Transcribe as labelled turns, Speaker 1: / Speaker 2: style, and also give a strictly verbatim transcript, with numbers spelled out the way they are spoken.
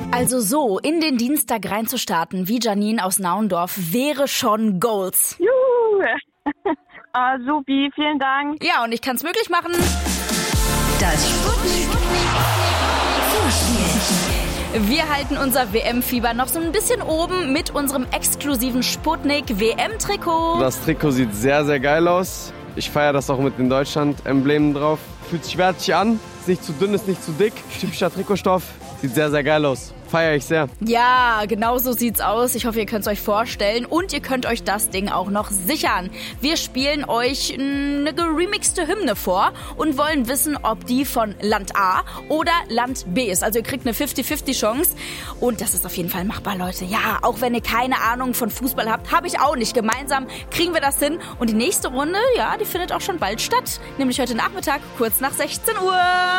Speaker 1: Also so in den Dienstag reinzustarten wie Janine aus Naundorf wäre schon Goals.
Speaker 2: Juhu! Ah, supi, vielen Dank.
Speaker 1: Ja, und ich kann es möglich machen.
Speaker 3: Das Sputnik Vorspiel.
Speaker 1: Wir halten unser W M-Fieber noch so ein bisschen oben mit unserem exklusiven Sputnik-W M-Trikot.
Speaker 4: Das Trikot sieht sehr, sehr geil aus. Ich feiere das auch mit den Deutschland-Emblemen drauf. Fühlt sich wertig an, ist nicht zu dünn, ist nicht zu dick. Typischer Trikotstoff, sieht sehr, sehr geil aus. Feiere ich sehr.
Speaker 1: Ja, genau so sieht's aus. Ich hoffe, ihr könnt es euch vorstellen und ihr könnt euch das Ding auch noch sichern. Wir spielen euch eine geremixte Hymne vor und wollen wissen, ob die von Land A oder Land B ist. Also ihr kriegt eine fünfzig fünfzig Chance und das ist auf jeden Fall machbar, Leute. Ja, auch wenn ihr keine Ahnung von Fußball habt, habe ich auch nicht. Gemeinsam kriegen wir das hin und die nächste Runde, ja, die findet auch schon bald statt. Nämlich heute Nachmittag, kurz nach sechzehn Uhr.